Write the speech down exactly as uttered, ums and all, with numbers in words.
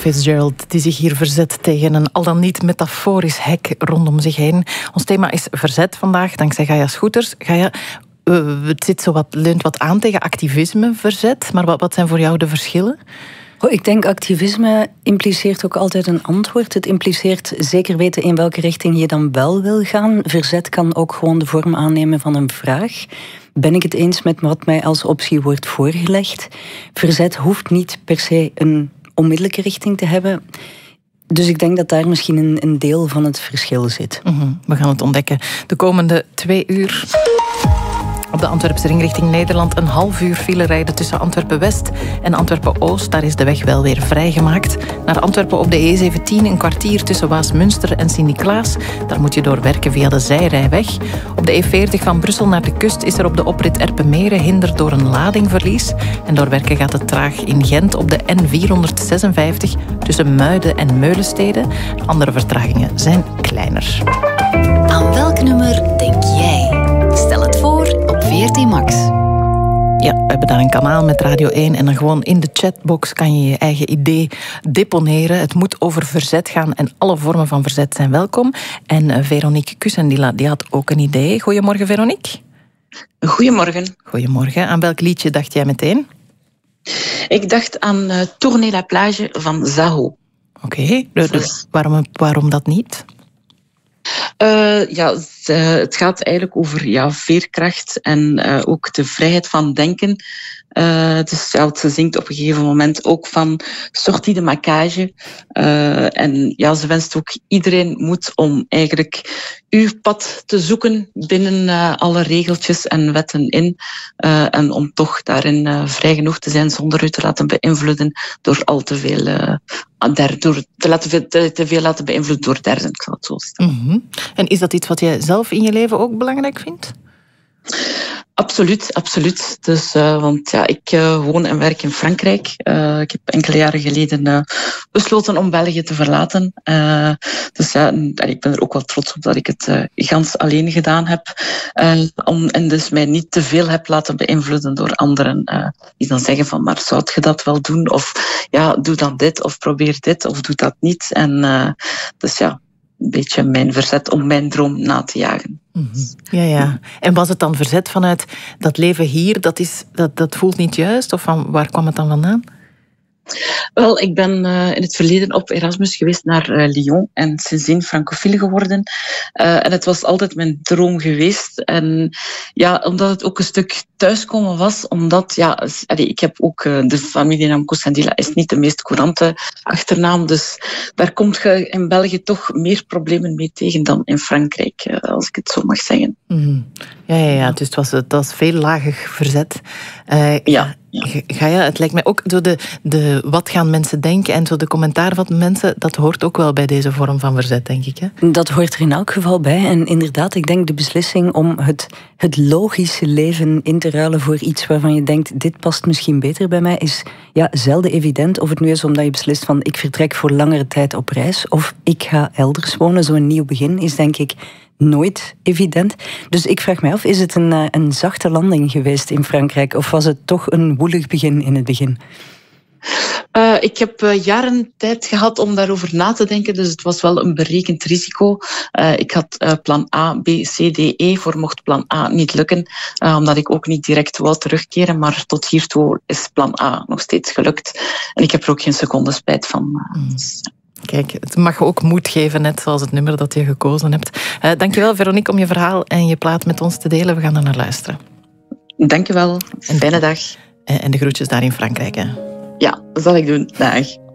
Fitzgerald die zich hier verzet tegen een al dan niet metaforisch hek rondom zich heen. Ons thema is verzet vandaag, dankzij Gaia Scooters. Gaia, uh, het zit zo wat, leunt wat aan tegen activisme, verzet. Maar wat, wat zijn voor jou de verschillen? Oh, ik denk activisme impliceert ook altijd een antwoord. Het impliceert zeker weten in welke richting je dan wel wil gaan. Verzet kan ook gewoon de vorm aannemen van een vraag. Ben ik het eens met wat mij als optie wordt voorgelegd? Verzet hoeft niet per se een onmiddellijke richting te hebben. Dus ik denk dat daar misschien een, een deel van het verschil zit. Mm-hmm. We gaan het ontdekken de komende twee uur. Op de Antwerpse ring richting Nederland een half uur file rijden tussen Antwerpen-West en Antwerpen-Oost. Daar is de weg wel weer vrijgemaakt. Naar Antwerpen op de E zeventien een kwartier tussen Waasmunster en Sint-Niklaas. Daar moet je doorwerken via de zijrijweg. Op de E veertig van Brussel naar de kust is er op de oprit Erpenmeren hinder door een ladingverlies. En doorwerken gaat het traag in Gent op de N vierhonderdzesenvijftig tussen Muiden en Meulenstede. Andere vertragingen zijn kleiner. Aan welk nummer denk jij? Stel het voor op V R T Max. Ja, we hebben daar een kanaal met Radio één en dan gewoon in de chatbox kan je je eigen idee deponeren. Het moet over verzet gaan en alle vormen van verzet zijn welkom. En uh, Veronique Kussendila, die had ook een idee. Goedemorgen, Veronique. Goedemorgen. Goedemorgen. Aan welk liedje dacht jij meteen? Ik dacht aan uh, Tourner la plage van Zaho. Oké, okay. dus waarom, waarom dat niet? Uh, ja, het gaat eigenlijk over ja, veerkracht en uh, ook de vrijheid van denken. Uh, dus ja, ze zingt op een gegeven moment ook van sortie de maquillage. Uh, en ja, ze wenst ook iedereen moed om eigenlijk uw pad te zoeken binnen uh, alle regeltjes en wetten in. Uh, en om toch daarin uh, vrij genoeg te zijn zonder u te laten beïnvloeden door al te veel, uh, der, door te, laten, te, te veel laten beïnvloeden door derden. Ik zal het zo stellen. Mm-hmm. En is dat iets wat jij zelf in je leven ook belangrijk vindt? Absoluut, absoluut. Dus, uh, want ja, ik uh, woon en werk in Frankrijk. Uh, ik heb enkele jaren geleden uh, besloten om België te verlaten. Uh, dus ja, en ik ben er ook wel trots op dat ik het uh, gans alleen gedaan heb. Uh, om, en dus mij niet te veel heb laten beïnvloeden door anderen. Uh, die dan zeggen van, maar zou je dat wel doen? Of ja, doe dan dit, of probeer dit, of doe dat niet. En uh, dus ja, een beetje mijn verzet om mijn droom na te jagen. Mm-hmm. Ja, ja. En was het dan verzet vanuit dat leven hier, dat, is, dat, dat voelt niet juist? Of van, waar kwam het dan vandaan? Wel, ik ben uh, in het verleden op Erasmus geweest naar uh, Lyon en sindsdien francofiel geworden. Uh, en het was altijd mijn droom geweest. En ja, omdat het ook een stuk thuiskomen was, omdat, ja, allee, ik heb ook uh, de familienaam Kussendila is niet de meest courante achternaam, dus daar komt je in België toch meer problemen mee tegen dan in Frankrijk, uh, als ik het zo mag zeggen. Mm. Ja, ja, ja, dus het was, het was veel lager verzet. Uh, ja. ja. Gaia, het lijkt mij ook zo de, de wat gaan mensen denken en zo de commentaar van mensen, dat hoort ook wel bij deze vorm van verzet, denk ik. Hè? Dat hoort er in elk geval bij. En inderdaad, ik denk de beslissing om het, het logische leven in te ruilen voor iets waarvan je denkt, dit past misschien beter bij mij, is ja, zelden evident. Of het nu is omdat je beslist van, ik vertrek voor langere tijd op reis, of ik ga elders wonen. Zo'n nieuw begin is denk ik nooit evident. Dus ik vraag mij af, is het een, een zachte landing geweest in Frankrijk? Of was het toch een woelig begin in het begin? Uh, ik heb uh, jaren tijd gehad om daarover na te denken, dus het was wel een berekend risico. Uh, ik had uh, plan A, B, C, D, E voor mocht plan A niet lukken, uh, omdat ik ook niet direct wou terugkeren, maar tot hiertoe is plan A nog steeds gelukt. En ik heb er ook geen seconde spijt van. Uh, mm. dus, Kijk, het mag ook moed geven, net zoals het nummer dat je gekozen hebt. Uh, dankjewel, Veronique, om je verhaal en je plaat met ons te delen. We gaan er naar luisteren. Dankjewel. Een fijne dag. En de groetjes daar in Frankrijk, hè? Ja, dat zal ik doen. Dag.